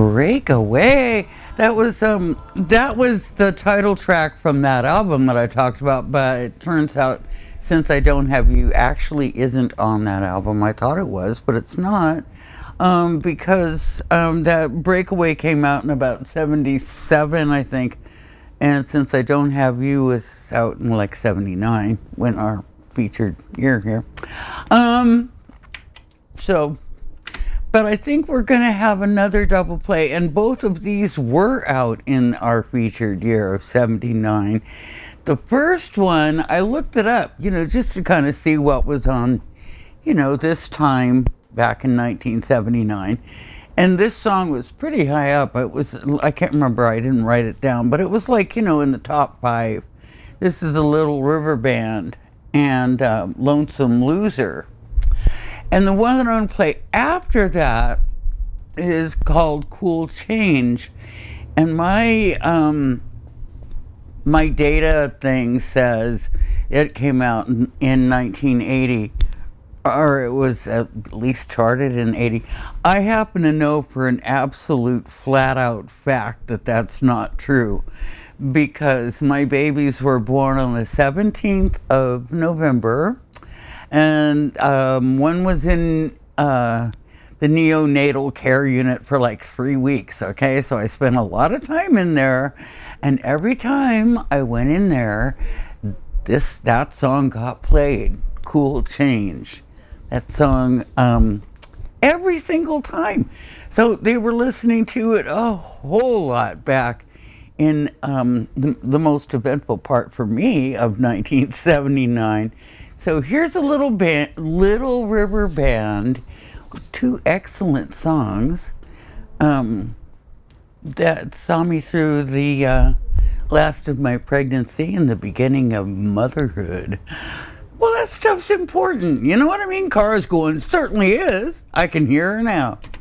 Breakaway. That was the title track from that album that I talked about, but it turns out Since I Don't Have You actually isn't on that album. I thought it was, but it's not. Because that Breakaway came out in about 77, I think. And Since I Don't Have You was out in like 79 when our featured year here. But I think we're going to have another double play, and both of these were out in our featured year of 79. The first one, I looked it up, just to kind of see what was on, this time back in 1979. And this song was pretty high up. I can't remember, I didn't write it down, but it was like, in the top 5. This is a Little River Band and Lonesome Loser. And the one that I'm going to play after that is called Cool Change. And my data thing says it came out in 1980, or it was at least charted in 80. I happen to know for an absolute flat-out fact that that's not true, because my babies were born on the 17th of November, and one was in the neonatal care unit for like 3 weeks, okay? So I spent a lot of time in there, and every time I went in there, that song got played, Cool Change. That song, every single time. So they were listening to it a whole lot back in the most eventful part for me of 1979. So here's a Little River Band with 2 excellent songs that saw me through the last of my pregnancy and the beginning of motherhood. Well, that stuff's important. You know what I mean? Cara's going, certainly is. I can hear her now.